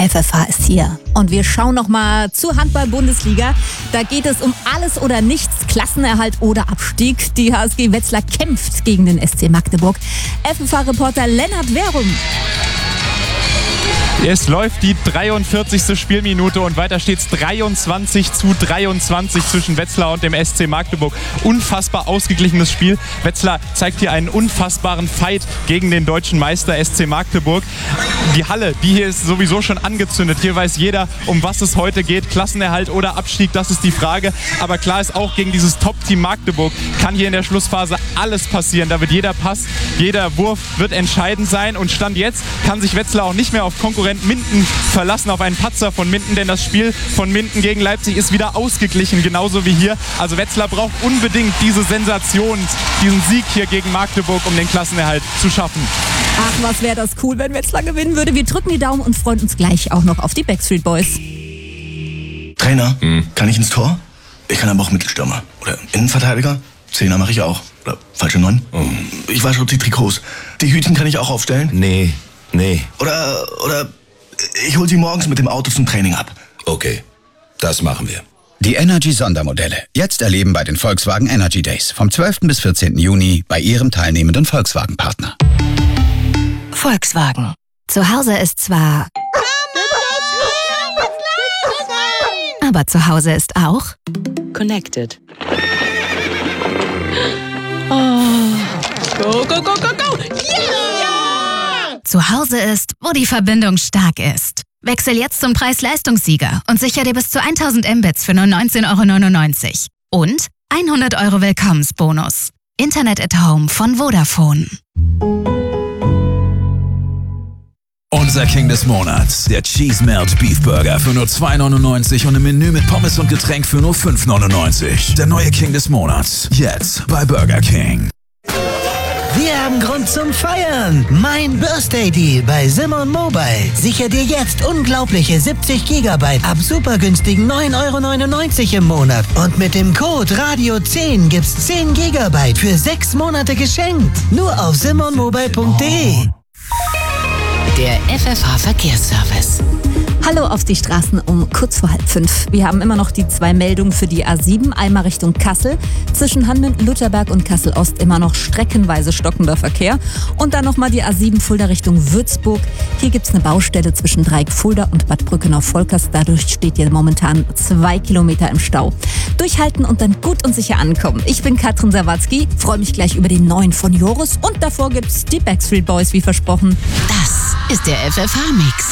FFH ist hier. Und wir schauen nochmal zur Handball-Bundesliga. Da geht es um alles oder nichts, Klassenerhalt oder Abstieg. Die HSG Wetzlar kämpft gegen den SC Magdeburg. FFH-Reporter Lennart Werum. Es läuft die 43. Spielminute und weiter steht es 23:23 zwischen Wetzlar und dem SC Magdeburg. Unfassbar ausgeglichenes Spiel. Wetzlar zeigt hier einen unfassbaren Fight gegen den deutschen Meister SC Magdeburg. Die Halle, die hier ist sowieso schon angezündet. Hier weiß jeder, um was es heute geht. Klassenerhalt oder Abstieg, das ist die Frage. Aber klar ist auch, gegen dieses Top-Team Magdeburg kann hier in der Schlussphase alles passieren. Da wird jeder Pass, jeder Wurf wird entscheidend sein. Und Stand jetzt kann sich Wetzlar auch nicht mehr auf Konkurrenz Minden verlassen, auf einen Patzer von Minden, denn das Spiel von Minden gegen Leipzig ist wieder ausgeglichen, genauso wie hier. Also Wetzlar braucht unbedingt diese Sensation, diesen Sieg hier gegen Magdeburg, um den Klassenerhalt zu schaffen. Ach, was wäre das cool, wenn Wetzlar gewinnen würde. Wir drücken die Daumen und freuen uns gleich auch noch auf die Backstreet Boys. Trainer, kann ich ins Tor? Ich kann aber auch Mittelstürmer. Oder Innenverteidiger? Zehner mache ich auch. Oder falsche 9. Ich wasche die Trikots. Die Hütchen kann ich auch aufstellen? Nee. Oder ich hol sie morgens mit dem Auto zum Training ab. Okay, das machen wir. Die Energy-Sondermodelle. Jetzt erleben bei den Volkswagen Energy Days. Vom 12. bis 14. Juni bei Ihrem teilnehmenden Volkswagen-Partner. Volkswagen. Zu Hause ist zwar... Aber zu Hause ist auch... Connected. Oh. Go, go, go, go, go! Yeah! Zu Hause ist, wo die Verbindung stark ist. Wechsel jetzt zum Preis-Leistungssieger und sicher dir bis zu 1000 Mbits für nur 19,99 € und 100 € Willkommensbonus. Internet at Home von Vodafone. Unser King des Monats, der Cheese Melt Beef Burger für nur 2,99 € und im Menü mit Pommes und Getränk für nur 5,99 €. Der neue King des Monats, jetzt bei Burger King. Wir haben Grund zum Feiern. Mein Birthday Deal bei Simon Mobile. Sicher dir jetzt unglaubliche 70 GB ab super günstigen 9,99 € im Monat. Und mit dem Code RADIO10 gibt's 10 GB für 6 Monate geschenkt. Nur auf simonmobile.de. Der FFH Verkehrsservice. Hallo auf die Straßen um kurz vor 4:30. Wir haben immer noch die 2 Meldungen für die A7, einmal Richtung Kassel. Zwischen Handen, Lutherberg und Kassel-Ost immer noch streckenweise stockender Verkehr. Und dann nochmal die A7 Fulda Richtung Würzburg. Hier gibt es eine Baustelle zwischen Dreieck Fulda und Bad Brückenau-Volkers. Dadurch steht ihr momentan 2 Kilometer im Stau. Durchhalten und dann gut und sicher ankommen. Ich bin Katrin Sawatzki, freue mich gleich über den neuen von Joris. Und davor gibt's die Backstreet Boys, wie versprochen. Das ist der FFH-Mix.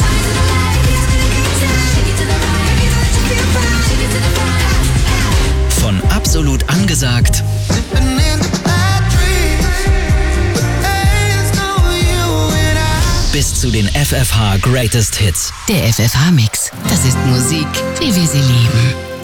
Von absolut angesagt bis zu den FFH Greatest Hits. Der FFH-Mix. Das ist Musik, wie wir sie lieben.